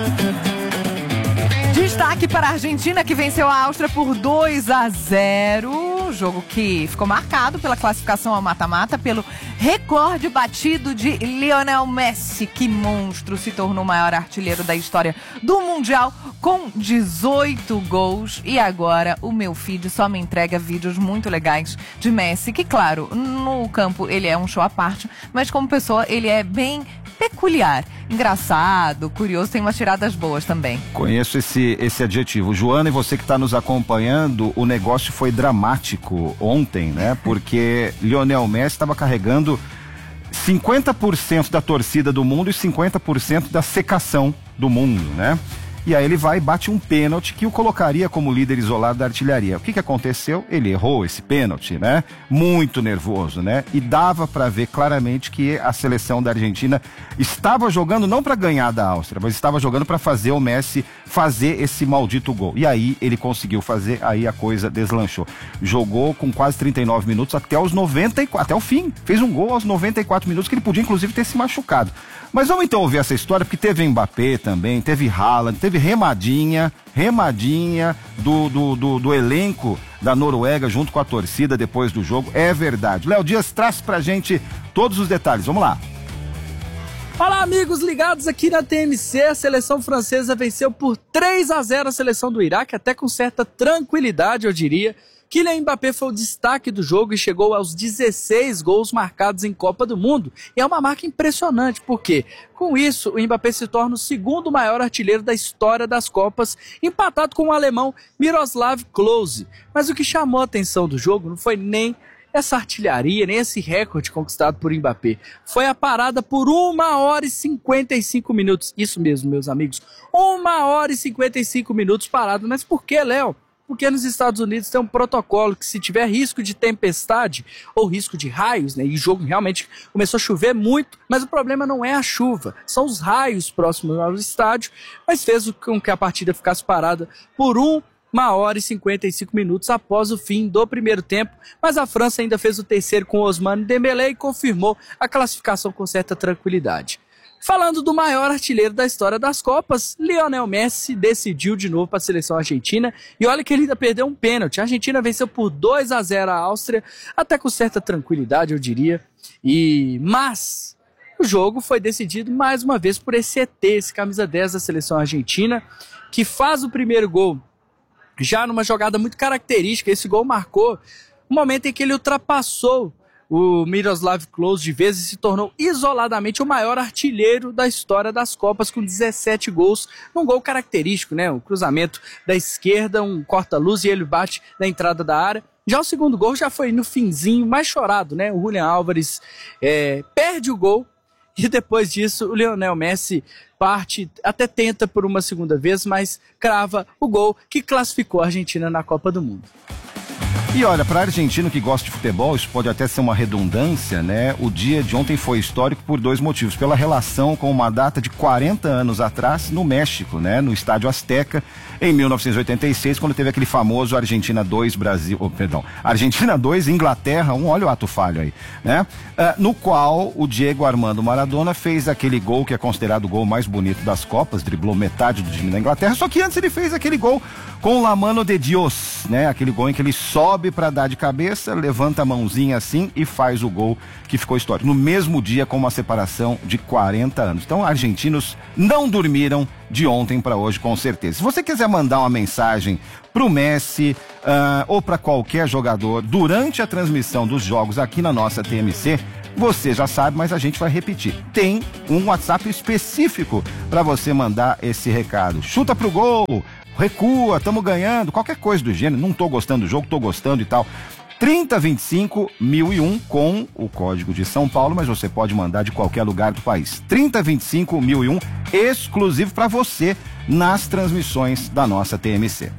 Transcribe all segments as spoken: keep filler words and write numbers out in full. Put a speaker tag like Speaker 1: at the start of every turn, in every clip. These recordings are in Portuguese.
Speaker 1: Destaque para a Argentina, que venceu a Áustria por dois a zero. Jogo que ficou marcado pela classificação ao mata-mata, pelo recorde batido de Lionel Messi. Que monstro, se tornou o maior artilheiro da história do Mundial com dezoito gols. E agora o meu feed só me entrega vídeos muito legais de Messi, que claro, no campo ele é um show à parte, mas como pessoa ele é bem peculiar, engraçado, curioso, tem umas tiradas boas também.
Speaker 2: Conheço esse, esse adjetivo. Joana, e você que está nos acompanhando, o negócio foi dramático ontem, né? Porque Lionel Messi estava carregando cinquenta por cento da torcida do mundo e cinquenta por cento da secação do mundo, né? E aí ele vai e bate um pênalti que o colocaria como líder isolado da artilharia. O que que aconteceu? Ele errou esse pênalti, né? Muito nervoso, né? E dava para ver claramente que a seleção da Argentina estava jogando não para ganhar da Áustria, mas estava jogando para fazer o Messi fazer esse maldito gol. E aí ele conseguiu fazer, aí a coisa deslanchou. Jogou com quase trinta e nove minutos até os noventa e quatro, até o fim. Fez um gol aos noventa e quatro minutos que ele podia inclusive ter se machucado. Mas vamos então ouvir essa história, porque teve Mbappé também, teve Haaland, teve remadinha, remadinha do, do, do, do elenco da Noruega junto com a torcida depois do jogo. É verdade. Léo Dias traz pra gente todos os detalhes. Vamos lá.
Speaker 3: Olá, amigos ligados aqui na T M C. A seleção francesa venceu por três a zero a seleção do Iraque, até com certa tranquilidade, eu diria. Kylian Mbappé foi o destaque do jogo e chegou aos dezesseis gols marcados em Copa do Mundo. E é uma marca impressionante, porque com isso o Mbappé se torna o segundo maior artilheiro da história das Copas, empatado com o alemão Miroslav Klose. Mas o que chamou a atenção do jogo não foi nem essa artilharia, nem esse recorde conquistado por Mbappé. Foi a parada por uma hora e cinquenta e cinco minutos. Isso mesmo, meus amigos. uma hora e cinquenta e cinco minutos parado. Mas por que, Léo? Porque nos Estados Unidos tem um protocolo que se tiver risco de tempestade ou risco de raios, né, e o jogo realmente começou a chover muito, mas o problema não é a chuva, são os raios próximos ao estádio, mas fez com que a partida ficasse parada por uma hora e cinquenta e cinco minutos após o fim do primeiro tempo, mas a França ainda fez o terceiro com Ousmane Dembélé e confirmou a classificação com certa tranquilidade. Falando do maior artilheiro da história das Copas, Lionel Messi decidiu de novo para a seleção argentina e olha que ele ainda perdeu um pênalti. A Argentina venceu por dois a zero a Áustria, até com certa tranquilidade, eu diria. E Mas o jogo foi decidido mais uma vez por esse E T, esse camisa dez da seleção argentina, que faz o primeiro gol já numa jogada muito característica. Esse gol marcou o momento em que ele ultrapassou o Miroslav Klose de vez e se tornou isoladamente o maior artilheiro da história das Copas, com dezessete gols, num gol característico, né? Um cruzamento da esquerda, um corta-luz e ele bate na entrada da área. Já o segundo gol já foi no finzinho, mais chorado, né? O Julián Álvares é, perde o gol e depois disso o Lionel Messi parte, até tenta por uma segunda vez, mas crava o gol que classificou a Argentina na Copa do Mundo.
Speaker 2: E olha, para argentino que gosta de futebol, isso pode até ser uma redundância, né? O dia de ontem foi histórico por dois motivos. Pela relação com uma data de quarenta anos atrás no México, né? No Estádio Azteca, em mil novecentos e oitenta e seis, quando teve aquele famoso Argentina dois, Brasil, oh, perdão, Argentina dois, Inglaterra um, olha o ato falho aí, né? Uh, no qual o Diego Armando Maradona fez aquele gol que é considerado o gol mais bonito das Copas, driblou metade do time da Inglaterra, só que antes ele fez aquele gol com La Mano de Dios, né? Aquele gol em que ele sobe para dar de cabeça, levanta a mãozinha assim e faz o gol que ficou histórico. No mesmo dia, com uma separação de quarenta anos. Então, argentinos não dormiram de ontem para hoje, com certeza. Se você quiser mandar uma mensagem pro Messi uh, ou para qualquer jogador durante a transmissão dos jogos aqui na nossa T M C, você já sabe, mas a gente vai repetir. Tem um WhatsApp específico para você mandar esse recado. Chuta pro gol, recua, estamos ganhando, qualquer coisa do gênero, não tô gostando do jogo, tô gostando e tal. trinta, vinte e cinco, mil e um com o código de São Paulo, mas você pode mandar de qualquer lugar do país. trinta, vinte e cinco, mil e um, exclusivo para você nas transmissões da nossa T M C.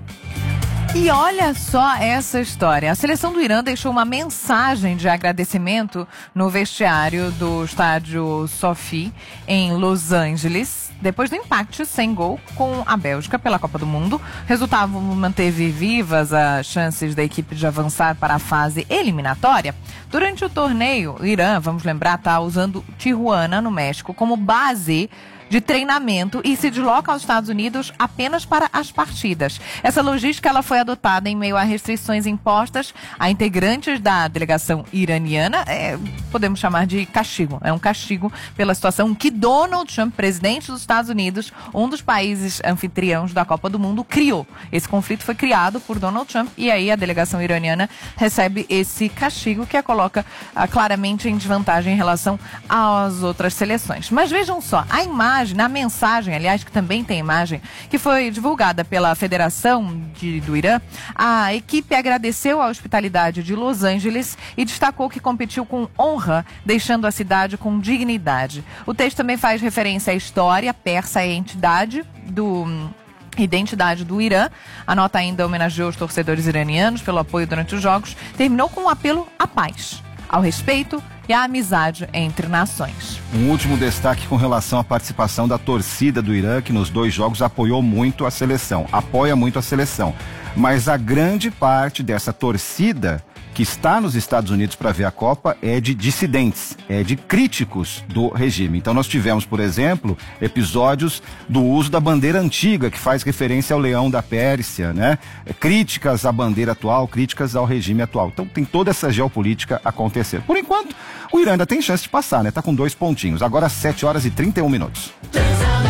Speaker 1: E olha só essa história. A seleção do Irã deixou uma mensagem de agradecimento no vestiário do estádio Sophie, em Los Angeles, depois do empate sem gol com a Bélgica pela Copa do Mundo. O resultado manteve vivas as chances da equipe de avançar para a fase eliminatória. Durante o torneio, o Irã, vamos lembrar, está usando Tijuana, no México, como base de treinamento e se desloca aos Estados Unidos apenas para as partidas. Essa logística ela foi adotada em meio a restrições impostas a integrantes da delegação iraniana, é, podemos chamar de castigo, é um castigo pela situação que Donald Trump, presidente dos Estados Unidos, um dos países anfitriões da Copa do Mundo, criou. Esse conflito foi criado por Donald Trump e aí a delegação iraniana recebe esse castigo que a coloca ah, claramente em desvantagem em relação às outras seleções. Mas vejam só, a imagem, a mensagem, aliás, que também tem imagem, que foi divulgada pela Federação de, do Irã, a equipe agradeceu a hospitalidade de Los Angeles e destacou que competiu com honra, deixando a cidade com dignidade. O texto também faz referência à história persa e à entidade do... identidade do Irã. A nota ainda homenageou os torcedores iranianos pelo apoio durante os jogos. Terminou com um apelo à paz, ao respeito e à amizade entre nações.
Speaker 2: Um último destaque com relação à participação da torcida do Irã, que nos dois jogos apoiou muito a seleção, apoia muito a seleção. Mas a grande parte dessa torcida que está nos Estados Unidos para ver a Copa é de dissidentes, é de críticos do regime. Então nós tivemos, por exemplo, episódios do uso da bandeira antiga, que faz referência ao leão da Pérsia, né? Críticas à bandeira atual, críticas ao regime atual. Então tem toda essa geopolítica acontecer. Por enquanto, o Irã ainda tem chance de passar, né? Tá com dois pontinhos. Agora sete horas e trinta e um minutos.